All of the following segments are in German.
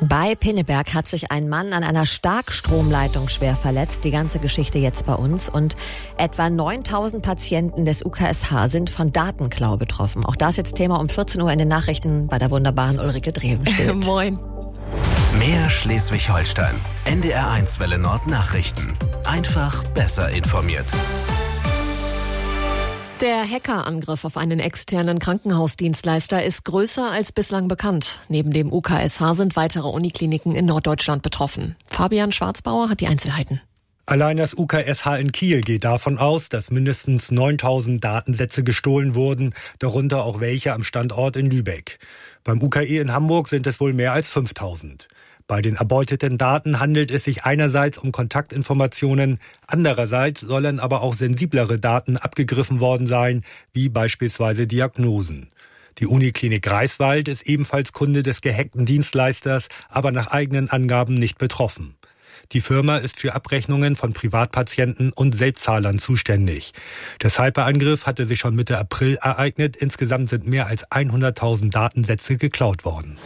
Bei Pinneberg hat sich ein Mann an einer Starkstromleitung schwer verletzt. Die ganze Geschichte jetzt bei uns. Und etwa 9000 Patienten des UKSH sind von Datenklau betroffen. Auch das jetzt Thema um 14 Uhr in den Nachrichten bei der wunderbaren Ulrike Drevenstedt. Moin. Mehr Schleswig-Holstein. NDR1 Welle Nord Nachrichten. Einfach besser informiert. Der Hackerangriff auf einen externen Krankenhausdienstleister ist größer als bislang bekannt. Neben dem UKSH sind weitere Unikliniken in Norddeutschland betroffen. Fabian Schwarzbauer hat die Einzelheiten. Allein das UKSH in Kiel geht davon aus, dass mindestens 9000 Datensätze gestohlen wurden, darunter auch welche am Standort in Lübeck. Beim UKE in Hamburg sind es wohl mehr als 5000. Bei den erbeuteten Daten handelt es sich einerseits um Kontaktinformationen, andererseits sollen aber auch sensiblere Daten abgegriffen worden sein, wie beispielsweise Diagnosen. Die Uniklinik Greifswald ist ebenfalls Kunde des gehackten Dienstleisters, aber nach eigenen Angaben nicht betroffen. Die Firma ist für Abrechnungen von Privatpatienten und Selbstzahlern zuständig. Der Cyberangriff hatte sich schon Mitte April ereignet. Insgesamt sind mehr als 100.000 Datensätze geklaut worden.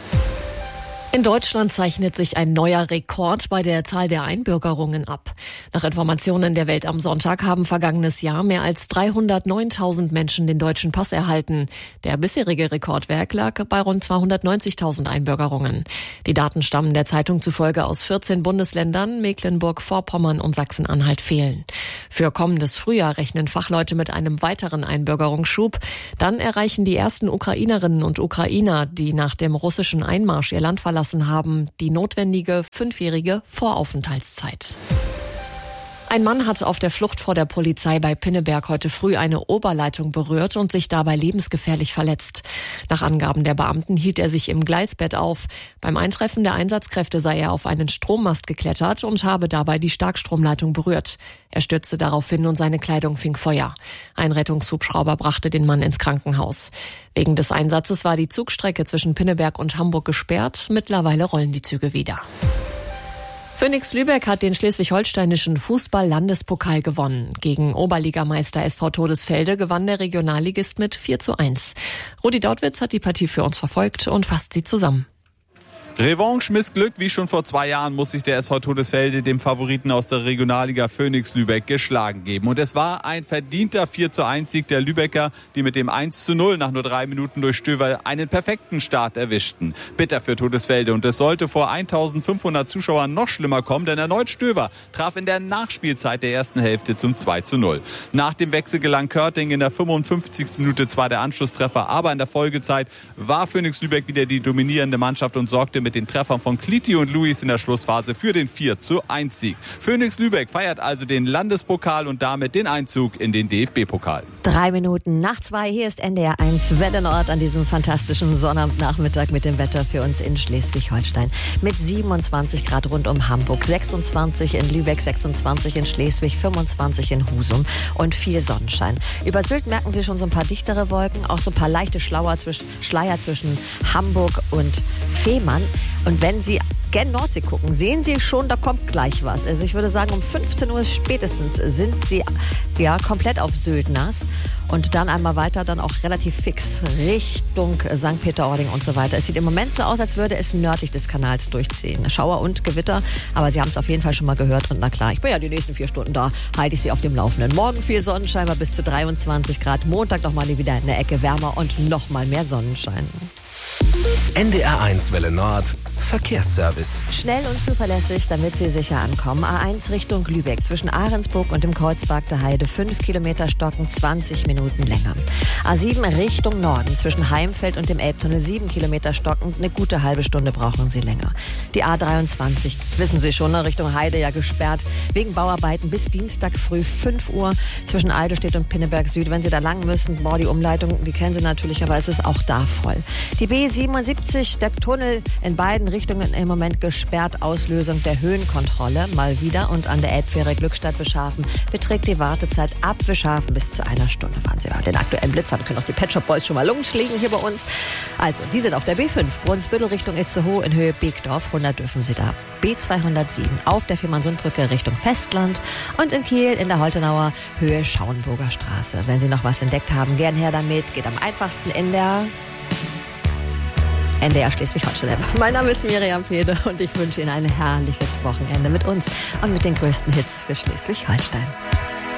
In Deutschland zeichnet sich ein neuer Rekord bei der Zahl der Einbürgerungen ab. Nach Informationen der Welt am Sonntag haben vergangenes Jahr mehr als 309.000 Menschen den deutschen Pass erhalten. Der bisherige Rekordwert lag bei rund 290.000 Einbürgerungen. Die Daten stammen der Zeitung zufolge aus 14 Bundesländern. Mecklenburg-Vorpommern und Sachsen-Anhalt fehlen. Für kommendes Frühjahr rechnen Fachleute mit einem weiteren Einbürgerungsschub. Dann erreichen die ersten Ukrainerinnen und Ukrainer, die nach dem russischen Einmarsch ihr Land verlassen haben, die notwendige 5-jährige Voraufenthaltszeit. Ein Mann hat auf der Flucht vor der Polizei bei Pinneberg heute früh eine Oberleitung berührt und sich dabei lebensgefährlich verletzt. Nach Angaben der Beamten hielt er sich im Gleisbett auf. Beim Eintreffen der Einsatzkräfte sei er auf einen Strommast geklettert und habe dabei die Starkstromleitung berührt. Er stürzte daraufhin und seine Kleidung fing Feuer. Ein Rettungshubschrauber brachte den Mann ins Krankenhaus. Wegen des Einsatzes war die Zugstrecke zwischen Pinneberg und Hamburg gesperrt. Mittlerweile rollen die Züge wieder. Phoenix Lübeck hat den schleswig-holsteinischen Fußball-Landespokal gewonnen. Gegen Oberligameister SV Todesfelde gewann der Regionalligist mit 4:1. Rudi Dautwitz hat die Partie für uns verfolgt und fasst sie zusammen. Revanche missglückt, wie schon vor 2 Jahren muss sich der SV Todesfelde dem Favoriten aus der Regionalliga Phoenix Lübeck geschlagen geben. Und es war ein verdienter 4:1-Sieg der Lübecker, die mit dem 1:0 nach nur 3 Minuten durch Stöver einen perfekten Start erwischten. Bitter für Todesfelde und es sollte vor 1500 Zuschauern noch schlimmer kommen, denn erneut Stöver traf in der Nachspielzeit der ersten Hälfte zum 2:0. Nach dem Wechsel gelang Körting in der 55. Minute zwar der Anschlusstreffer, aber in der Folgezeit war Phoenix Lübeck wieder die dominierende Mannschaft und sorgte mit den Treffern von Kliti und Luis in der Schlussphase für den 4:1-Sieg. Phoenix Lübeck feiert also den Landespokal und damit den Einzug in den DFB-Pokal. 3 Minuten nach 2, hier ist NDR1 Welle Nord an diesem fantastischen Sonnabendnachmittag mit dem Wetter für uns in Schleswig-Holstein. Mit 27 Grad rund um Hamburg, 26 in Lübeck, 26 in Schleswig, 25 in Husum und viel Sonnenschein. Über Sylt merken Sie schon so ein paar dichtere Wolken, auch so ein paar leichte Schleier zwischen Hamburg und Fehmarn. Und wenn Sie gen Nordsee gucken, sehen Sie schon, da kommt gleich was. Also ich würde sagen, um 15 Uhr spätestens sind Sie ja komplett auf Sylt nass. Und dann einmal weiter, dann auch relativ fix Richtung St. Peter-Ording und so weiter. Es sieht im Moment so aus, als würde es nördlich des Kanals durchziehen. Schauer und Gewitter, aber Sie haben es auf jeden Fall schon mal gehört. Und na klar, ich bin ja die nächsten 4 Stunden da, halte ich Sie auf dem Laufenden. Morgen viel Sonnenschein, mal bis zu 23 Grad. Montag nochmal wieder eine Ecke wärmer und nochmal mehr Sonnenschein. NDR1 Welle Nord Verkehrsservice. Schnell und zuverlässig, damit Sie sicher ankommen. A1 Richtung Lübeck zwischen Ahrensburg und dem Kreuzberg der Heide 5 Kilometer stocken, 20 Minuten länger. A7 Richtung Norden zwischen Heimfeld und dem Elbtunnel 7 Kilometer stocken, eine gute halbe Stunde brauchen Sie länger. Die A23, wissen Sie schon, Richtung Heide ja gesperrt, wegen Bauarbeiten bis Dienstag früh 5 Uhr zwischen Eidelstedt und Pinneberg Süd. Wenn Sie da lang müssen, die Umleitung, die kennen Sie natürlich, aber es ist auch da voll. Die B77, der Tunnel in beiden Richtungen im Moment gesperrt. Auslösung der Höhenkontrolle mal wieder. Und an der Elbfähre Glückstadt-Beschafen beträgt die Wartezeit ab Beschafen bis zu 1 Stunde. Waren Sie den aktuellen Blitzern können auch die Pet Shop Boys schon mal losschlägen hier bei uns. Also, die sind auf der B5, Brunsbüttel Richtung Itzehoe in Höhe Beekdorf. 100 dürfen Sie da. B207 auf der Fehmarnsundbrücke Richtung Festland. Und in Kiel in der Holtenauer Höhe Schauenburger Straße. Wenn Sie noch was entdeckt haben, gern her damit. Geht am einfachsten in der NDR Schleswig-Holstein. Mein Name ist Miriam Pede und ich wünsche Ihnen ein herrliches Wochenende mit uns und mit den größten Hits für Schleswig-Holstein.